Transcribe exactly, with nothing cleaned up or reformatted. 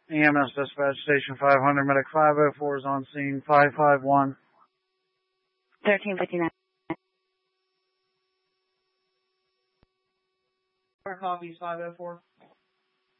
E M S Dispatch Station five hundred, Medic five oh four is on scene, five five one. thirteen fifty-nine. Our copies five oh four.